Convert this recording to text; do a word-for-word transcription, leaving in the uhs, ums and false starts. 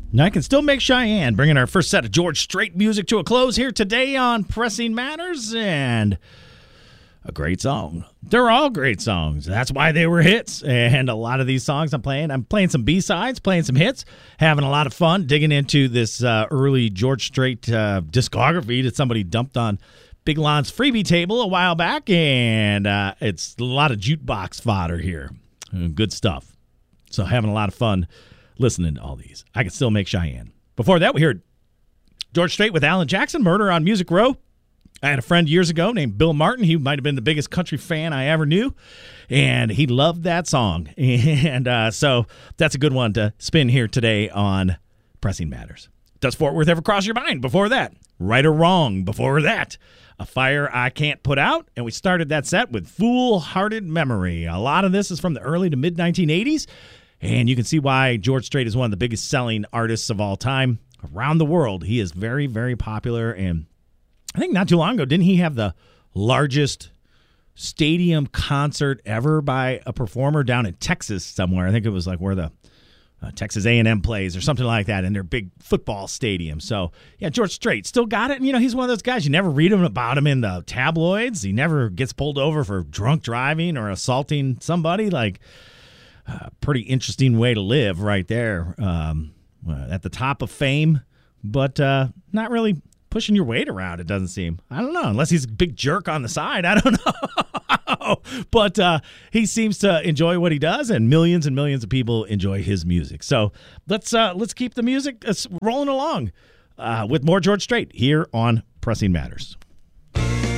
And I Can Still Make Cheyenne, bringing our first set of George Strait music to a close here today on Pressing Matters, and a great song. They're all great songs. That's why they were hits, and a lot of these songs I'm playing, I'm playing some B-sides, playing some hits, having a lot of fun digging into this uh, early George Strait uh, discography that somebody dumped on Big Lon's freebie table a while back, and uh, it's a lot of jukebox fodder here. Good stuff. So having a lot of fun listening to all these. I Can Still Make Cheyenne. Before that, we heard George Strait with Alan Jackson, Murder on Music Row. I had a friend years ago named Bill Martin. He might have been the biggest country fan I ever knew, and he loved that song. And uh, so that's a good one to spin here today on Pressing Matters. Does Fort Worth ever cross your mind? Before that, Right or Wrong. Before that, A Fire I Can't Put Out. And we started that set with Fool-Hearted Memory. A lot of this is from the early to mid nineteen eighties. And you can see why George Strait is one of the biggest selling artists of all time. Around the world, he is very, very popular. And I think not too long ago, didn't he have the largest stadium concert ever by a performer down in Texas somewhere? I think it was like where the uh, Texas A and M plays or something like that in their big football stadium. So, yeah, George Strait still got it. And, you know, he's one of those guys, you never read him about him in the tabloids. He never gets pulled over for drunk driving or assaulting somebody. Like, Uh, pretty interesting way to live right there, um, uh, at the top of fame, but uh, not really pushing your weight around, it doesn't seem. I don't know, unless he's a big jerk on the side. I don't know. But uh, he seems to enjoy what he does, and millions and millions of people enjoy his music. So let's uh, let's keep the music uh, rolling along uh, with more George Strait here on Pressing Matters.